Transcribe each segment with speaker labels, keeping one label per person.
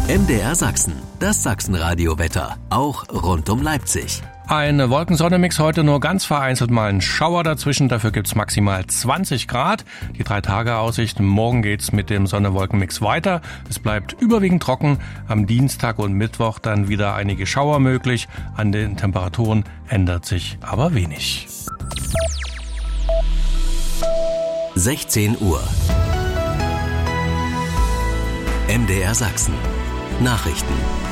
Speaker 1: MDR Sachsen, das Sachsenradio-Wetter, auch rund um Leipzig.
Speaker 2: Ein Wolkensonne-Mix heute, nur ganz vereinzelt mal ein Schauer dazwischen. Dafür gibt's maximal 20 Grad. Die 3-Tage-Aussicht. Morgen geht's mit dem Sonne-Wolken-Mix weiter. Es bleibt überwiegend trocken. Am Dienstag und Mittwoch dann wieder einige Schauer möglich. An den Temperaturen ändert sich aber wenig.
Speaker 1: 16 Uhr. MDR Sachsen. Nachrichten.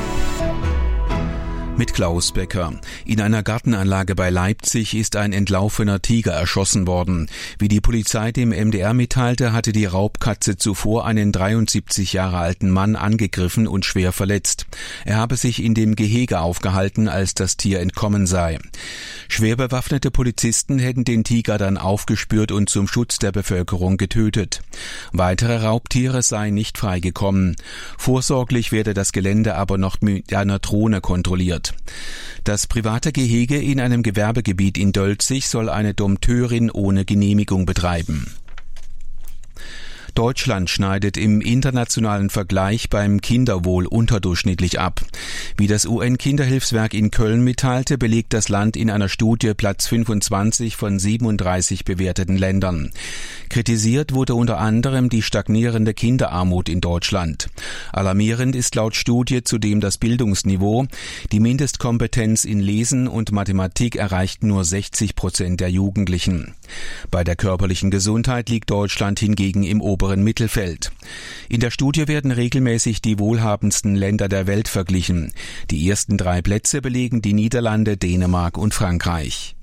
Speaker 3: Mit Klaus Becker. In einer Gartenanlage bei Leipzig ist ein entlaufener Tiger erschossen worden. Wie die Polizei dem MDR mitteilte, hatte die Raubkatze zuvor einen 73 Jahre alten Mann angegriffen und schwer verletzt. Er habe sich in dem Gehege aufgehalten, als das Tier entkommen sei. Schwer bewaffnete Polizisten hätten den Tiger dann aufgespürt und zum Schutz der Bevölkerung getötet. Weitere Raubtiere seien nicht freigekommen. Vorsorglich werde das Gelände aber noch mit einer Drohne kontrolliert. Das private Gehege in einem Gewerbegebiet in Dölzig soll eine Dompteurin ohne Genehmigung betreiben. Deutschland schneidet im internationalen Vergleich beim Kinderwohl unterdurchschnittlich ab. Wie das UN-Kinderhilfswerk in Köln mitteilte, belegt das Land in einer Studie Platz 25 von 37 bewerteten Ländern. Kritisiert wurde unter anderem die stagnierende Kinderarmut in Deutschland. Alarmierend ist laut Studie zudem das Bildungsniveau. Die Mindestkompetenz in Lesen und Mathematik erreicht nur 60% der Jugendlichen. Bei der körperlichen Gesundheit liegt Deutschland hingegen im oberen Mittelfeld. In der Studie werden regelmäßig die wohlhabendsten Länder der Welt verglichen. Die ersten 3 Plätze belegen die Niederlande, Dänemark und Frankreich.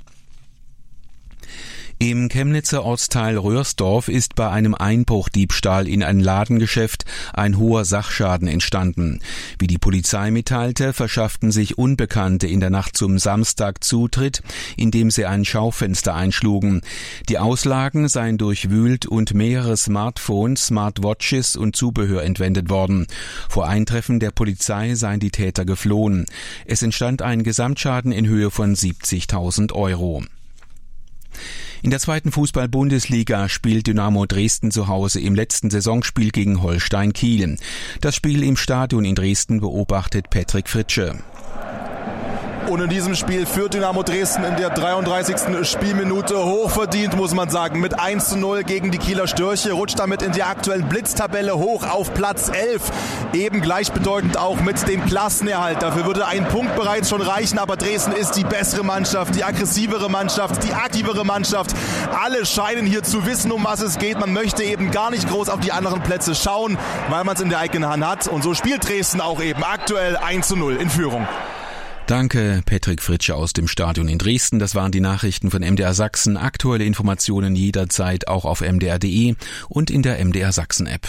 Speaker 3: Im Chemnitzer Ortsteil Röhrsdorf ist bei einem Einbruchdiebstahl in ein Ladengeschäft ein hoher Sachschaden entstanden. Wie die Polizei mitteilte, verschafften sich Unbekannte in der Nacht zum Samstag Zutritt, indem sie ein Schaufenster einschlugen. Die Auslagen seien durchwühlt und mehrere Smartphones, Smartwatches und Zubehör entwendet worden. Vor Eintreffen der Polizei seien die Täter geflohen. Es entstand ein Gesamtschaden in Höhe von 70.000 Euro. In der 2. Fußball-Bundesliga spielt Dynamo Dresden zu Hause im letzten Saisonspiel gegen Holstein Kiel. Das Spiel im Stadion in Dresden beobachtet Patrick Fritsche.
Speaker 4: Und in diesem Spiel führt Dynamo Dresden in der 33. Spielminute hochverdient, muss man sagen, mit 1:0 gegen die Kieler Störche, rutscht damit in der aktuellen Blitztabelle hoch auf Platz 11. Eben gleichbedeutend auch mit dem Klassenerhalt. Dafür würde ein Punkt bereits schon reichen, aber Dresden ist die bessere Mannschaft, die aggressivere Mannschaft, die aktivere Mannschaft. Alle scheinen hier zu wissen, um was es geht. Man möchte eben gar nicht groß auf die anderen Plätze schauen, weil man es in der eigenen Hand hat. Und so spielt Dresden auch eben aktuell 1:0 in Führung.
Speaker 3: Danke, Patrick Fritsche aus dem Stadion in Dresden. Das waren die Nachrichten von MDR Sachsen. Aktuelle Informationen jederzeit auch auf mdr.de und in der MDR Sachsen App.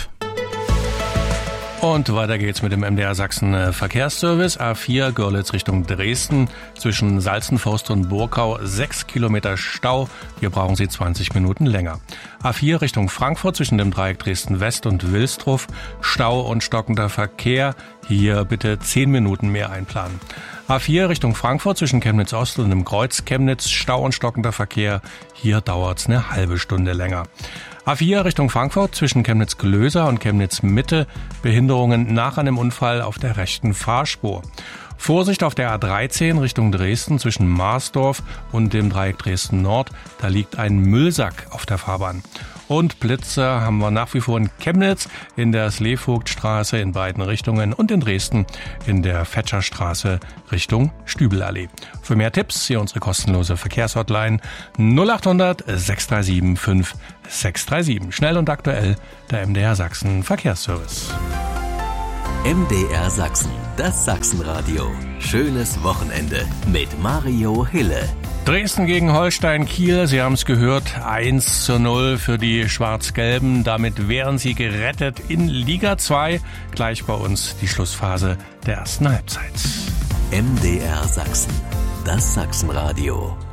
Speaker 2: Und weiter geht's mit dem MDR Sachsen Verkehrsservice. A4 Görlitz Richtung Dresden. Zwischen Salzenforst und Burkau 6 Kilometer Stau. Hier brauchen Sie 20 Minuten länger. A4 Richtung Frankfurt zwischen dem Dreieck Dresden West und Wilsdruff. Stau und stockender Verkehr. Hier bitte 10 Minuten mehr einplanen. A4 Richtung Frankfurt zwischen Chemnitz Ost und dem Kreuz Chemnitz. Stau und stockender Verkehr. Hier dauert's eine halbe Stunde länger. A4 Richtung Frankfurt zwischen Chemnitz-Glöser und Chemnitz-Mitte. Behinderungen nach einem Unfall auf der rechten Fahrspur. Vorsicht auf der A13 Richtung Dresden zwischen Marsdorf und dem Dreieck Dresden Nord. Da liegt ein Müllsack auf der Fahrbahn. Und Blitze haben wir nach wie vor in Chemnitz, in der Sleevogtstraße in beiden Richtungen und in Dresden in der Fetscherstraße Richtung Stübelallee. Für mehr Tipps hier unsere kostenlose Verkehrshotline 0800 637 5637. Schnell und aktuell der MDR Sachsen Verkehrsservice.
Speaker 1: MDR Sachsen, das Sachsenradio. Schönes Wochenende mit Mario Hille.
Speaker 2: Dresden gegen Holstein Kiel, Sie haben es gehört, 1:0 für die Schwarz-Gelben. Damit wären sie gerettet in Liga 2. Gleich bei uns die Schlussphase der ersten Halbzeit.
Speaker 1: MDR Sachsen, das Sachsenradio.